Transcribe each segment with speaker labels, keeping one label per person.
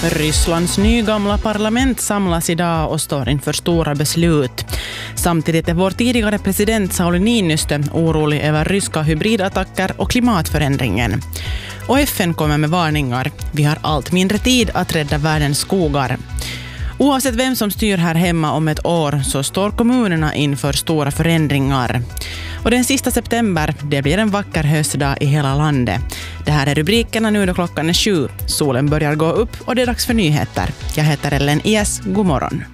Speaker 1: Rysslands nygamla parlament samlas idag och står inför stora beslut. Samtidigt är vår tidigare president Sauli Niinistö orolig över ryska hybridattacker och klimatförändringen. Och FN kommer med varningar. Vi har allt mindre tid att rädda världens skogar. Oavsett vem som styr här hemma om ett år så står kommunerna inför stora förändringar. Och den sista september, det blir en vacker höstdag i hela landet. Det här är rubrikerna nu då klockan är 7. Solen börjar gå upp och det är dags för nyheter. Jag heter Ellen Ies. God morgon.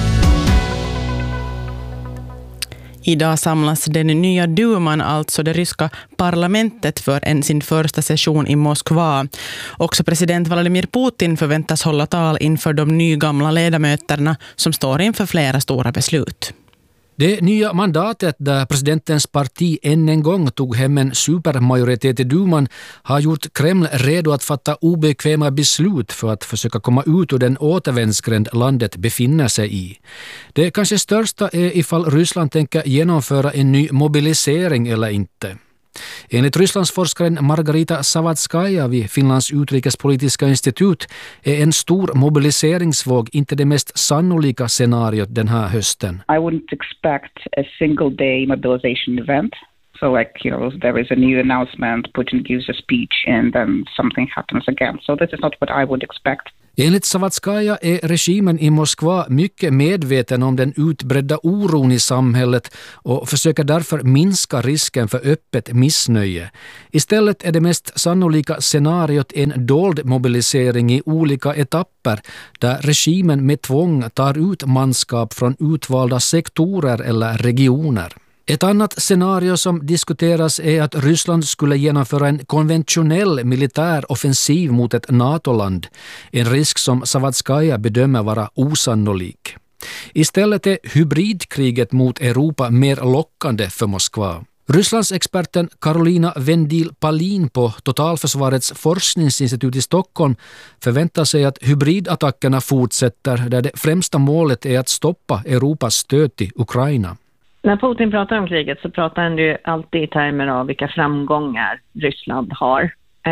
Speaker 1: Idag samlas den nya duman, alltså det ryska parlamentet, för sin första session i Moskva. Också president Vladimir Putin förväntas hålla tal inför de nygamla ledamöterna som står inför flera stora beslut.
Speaker 2: Det nya mandatet där presidentens parti än en gång tog hem en supermajoritet i duman har gjort Kreml redo att fatta obekväma beslut för att försöka komma ut ur den återvändsgränd landet befinner sig i. Det kanske största är ifall Ryssland tänker genomföra en ny mobilisering eller inte. Enligt Rysslandsforskaren Margarita Savatskaja vid Finlands utrikespolitiska institut är en stor mobiliseringsvåg inte det mest sannolika scenariot den här hösten.
Speaker 3: I wouldn't expect a single day mobilization event. So there is a new announcement, Putin gives a speech and then something happens again. So this is not what I would expect.
Speaker 2: Enligt Savatskaja är regimen i Moskva mycket medveten om den utbredda oron i samhället och försöker därför minska risken för öppet missnöje. Istället är det mest sannolika scenariot en dold mobilisering i olika etapper där regimen med tvång tar ut manskap från utvalda sektorer eller regioner. Ett annat scenario som diskuteras är att Ryssland skulle genomföra en konventionell militär offensiv mot ett NATO-land, en risk som Savatskaja bedömer vara osannolik. Istället är hybridkriget mot Europa mer lockande för Moskva. Rysslands experten Karolina Vendil-Palin på Totalförsvarets forskningsinstitut i Stockholm förväntar sig att hybridattackerna fortsätter där det främsta målet är att stoppa Europas stöd till Ukraina.
Speaker 4: När Putin pratar om kriget så pratar han ju alltid i termer av vilka framgångar Ryssland har.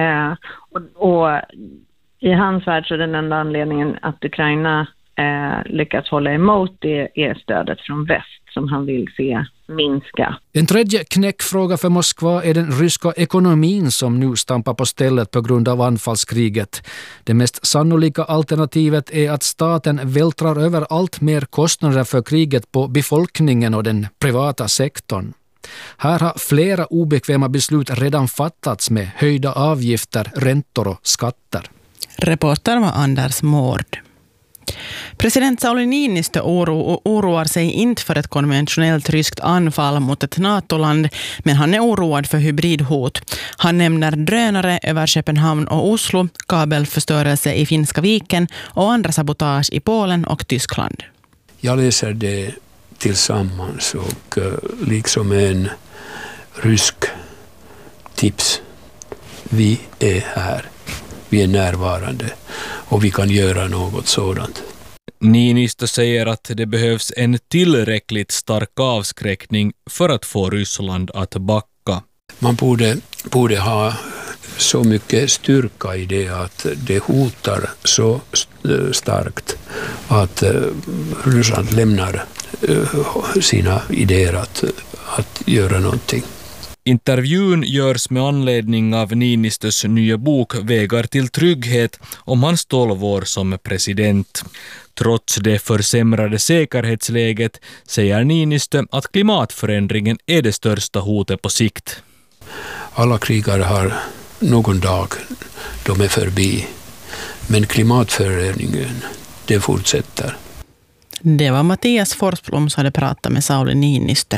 Speaker 4: Och i hans värld så är den enda anledningen att Ukraina lyckas hålla emot det är stödet från väst som han vill se minska.
Speaker 2: En tredje knäckfråga för Moskva är den ryska ekonomin som nu stampar på stället på grund av anfallskriget. Det mest sannolika alternativet är att staten vältrar över allt mer kostnader för kriget på befolkningen och den privata sektorn. Här har flera obekväma beslut redan fattats med höjda avgifter, räntor och skatter.
Speaker 1: Reporter var Anders Mård. President Sauli Niinistö oroar sig inte för ett konventionellt ryskt anfall mot ett NATO-land, men han är oroad för hybridhot. Han nämner drönare över Köpenhamn och Oslo, kabelförstörelse i Finska viken och andra sabotage i Polen och Tyskland.
Speaker 5: Jag läser det tillsammans och liksom en rysk tips. Vi är här. Vi är närvarande och vi kan göra något sådant.
Speaker 6: Niinistö säger att det behövs en tillräckligt stark avskräckning för att få Ryssland att backa.
Speaker 5: Man borde ha så mycket styrka i det att det hotar så starkt att Ryssland lämnar sina idéer att göra någonting.
Speaker 6: Intervjun görs med anledning av Niinistös nya bok Vägar till trygghet om hans 12 år som president. Trots det försämrade säkerhetsläget säger Niinistö att klimatförändringen är det största hotet på sikt.
Speaker 5: Alla krigare har någon dag, de är förbi. Men klimatförändringen, det fortsätter.
Speaker 1: Det var Mattias Forsblom som hade pratat med Sauli Niinistö.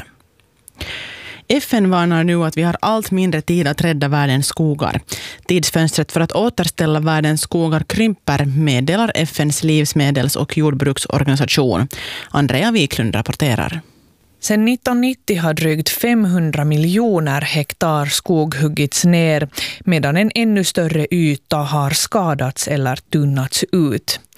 Speaker 1: FN varnar nu att vi har allt mindre tid att rädda världens skogar. Tidsfönstret för att återställa världens skogar krymper, meddelar FNs livsmedels- och jordbruksorganisation. Andrea Wiklund rapporterar.
Speaker 7: Sedan 1990 har drygt 500 miljoner hektar skog huggits ner, medan en ännu större yta har skadats eller tunnats ut.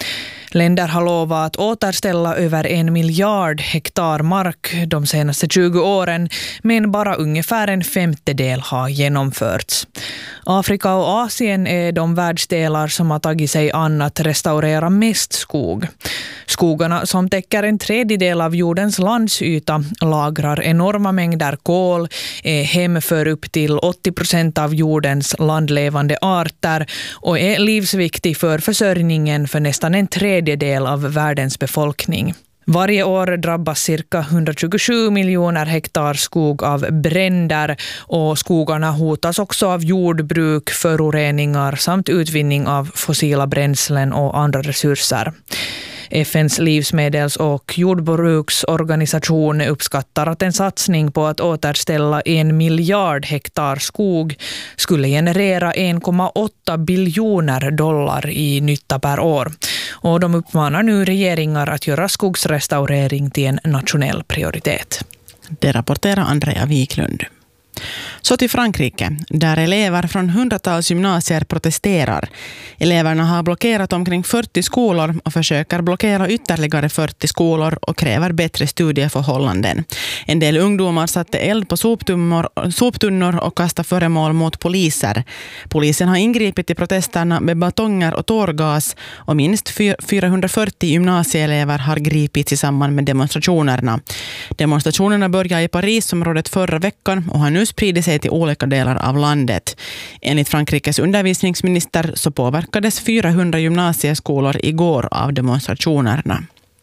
Speaker 7: Länder har lovat att återställa över 1 miljard hektar mark de senaste 20 åren, men bara ungefär en femtedel har genomförts. Afrika och Asien är de världsdelar som har tagit sig an att restaurera mest skog. Skogarna som täcker en tredjedel av jordens landsyta lagrar enorma mängder kol, är hem för upp till 80% av jordens landlevande arter och är livsviktig för försörjningen för nästan en tredjedel av världens befolkning. Varje år drabbas cirka 127 miljoner hektar skog av bränder och skogarna hotas också av jordbruk, föroreningar samt utvinning av fossila bränslen och andra resurser. FNs livsmedels- och jordbruksorganisation uppskattar att en satsning på att återställa 1 miljard hektar skog skulle generera 1,8 biljoner dollar i nytta per år. Och de uppmanar nu regeringar att göra skogsrestaurering till en nationell prioritet.
Speaker 1: Det rapporterar Andrea Wiklund. Så till Frankrike, där elever från hundratals gymnasier protesterar. Eleverna har blockerat omkring 40 skolor och försöker blockera ytterligare 40 skolor och kräver bättre studieförhållanden. En del ungdomar satte eld på soptunnor och kastade föremål mot poliser. Polisen har ingripit i protesterna med batonger och tårgas och minst 440 gymnasieelever har gripits i samband med demonstrationerna. Demonstrationerna började i Parisområdet förra veckan och har nu spridit sig till olika delar av landet. Enligt Frankrikes undervisningsminister så påverkades 400 gymnasieskolor igår av demonstrationerna.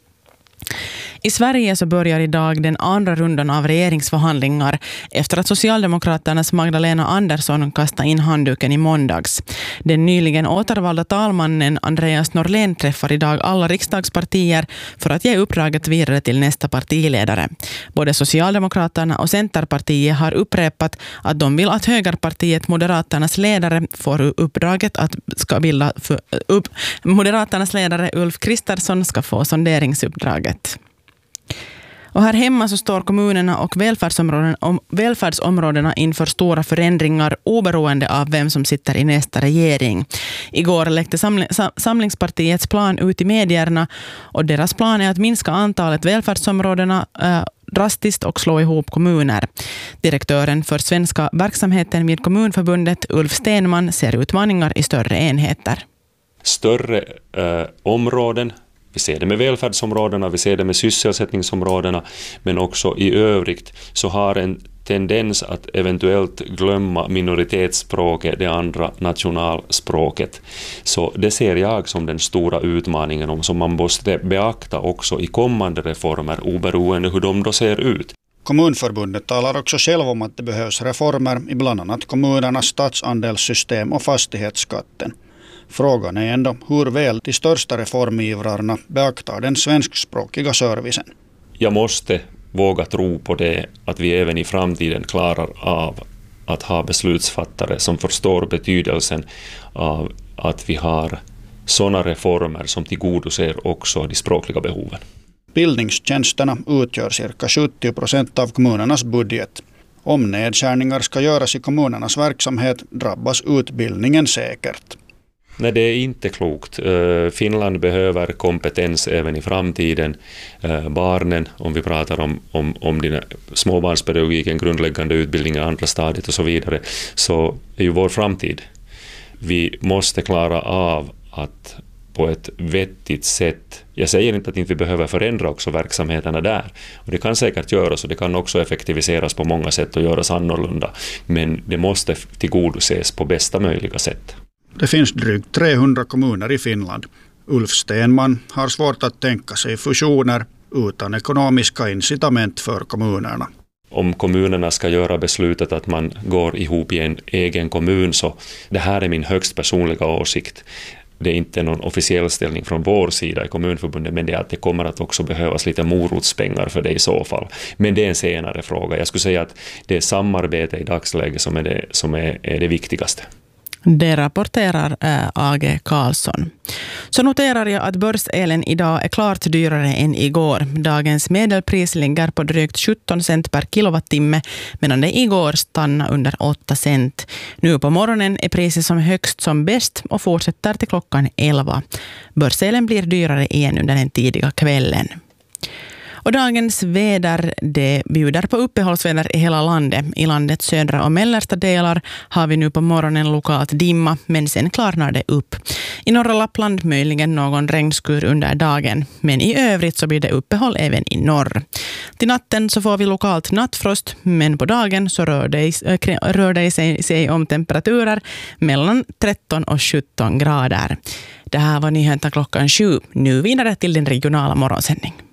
Speaker 1: I Sverige så börjar idag den andra rundan av regeringsförhandlingar efter att Socialdemokraternas Magdalena Andersson kastade in handduken i måndags. Den nyligen återvalda talmannen Andreas Norlén träffar idag alla riksdagspartier för att ge uppdraget vidare till nästa partiledare. Både Socialdemokraterna och Centerpartiet har upprepat att de vill att högerpartiet Moderaternas ledare får uppdraget att ska bilda Moderaternas ledare Ulf Kristersson ska få sonderingsuppdraget. Och här hemma så står kommunerna och välfärdsområdena inför stora förändringar oberoende av vem som sitter i nästa regering. Igår läckte Samlingspartiets plan ut i medierna och deras plan är att minska antalet välfärdsområdena drastiskt och slå ihop kommuner. Direktören för svenska verksamheten vid Kommunförbundet Ulf Stenman ser utmaningar i större enheter.
Speaker 8: Större områden. Vi ser det med välfärdsområdena, vi ser det med sysselsättningsområdena, men också i övrigt så har en tendens att eventuellt glömma minoritetsspråket, det andra nationalspråket. Så det ser jag som den stora utmaningen som man måste beakta också i kommande reformer, oberoende hur de då ser ut.
Speaker 9: Kommunförbundet talar också själv om att det behövs reformer i bland annat kommunernas statsandelssystem och fastighetsskatten. Frågan är ändå hur väl de största reformivrarna beaktar den svenskspråkiga servicen.
Speaker 8: Jag måste våga tro på det att vi även i framtiden klarar av att ha beslutsfattare som förstår betydelsen av att vi har sådana reformer som tillgodoser också de språkliga behoven.
Speaker 9: Bildningstjänsterna utgör cirka 70% av kommunernas budget. Om nedskärningar ska göras i kommunernas verksamhet drabbas utbildningen säkert.
Speaker 8: Nej, det är inte klokt. Finland behöver kompetens även i framtiden. Barnen, om vi pratar om den småbarnspedagogiken, grundläggande utbildning, andra stadiet och så vidare, så är ju vår framtid. Vi måste klara av att på ett vettigt sätt, jag säger inte att inte vi behöver förändra också verksamheterna där, och det kan säkert göras och det kan också effektiviseras på många sätt och göras annorlunda, men det måste tillgodoses på bästa möjliga sätt.
Speaker 9: Det finns drygt 300 kommuner i Finland. Ulf Stenman har svårt att tänka sig fusioner utan ekonomiska incitament för kommunerna.
Speaker 8: Om kommunerna ska göra beslutet att man går ihop i en egen kommun, så det här är min högst personliga åsikt. Det är inte någon officiell ställning från vår sida i Kommunförbundet, men det är att det kommer att också behövas lite morotspengar för det i så fall. Men det är en senare fråga. Jag skulle säga att det är samarbete i dagsläget som är det viktigaste.
Speaker 1: Det rapporterar AG Karlsson. Så noterar jag att börselen idag är klart dyrare än igår. Dagens medelpris ligger på drygt 17 cent per kilowattimme medan det igår stannade under 8 cent. Nu på morgonen är priset som högst som bäst och fortsätter till klockan 11. Börselen blir dyrare igen under den tidiga kvällen. Och dagens väder, det bjuder på uppehållsväder i hela landet. I landets södra och mellersta delar har vi nu på morgonen lokalt dimma, men sen klarnar det upp. I norra Lappland möjligen någon regnskur under dagen, men i övrigt så blir det uppehåll även i norr. Till natten så får vi lokalt nattfrost, men på dagen så rör det sig om temperaturer mellan 13 och 17 grader. Det här var nyheterna klockan 7. Nu vidare till den regionala morgonsändning.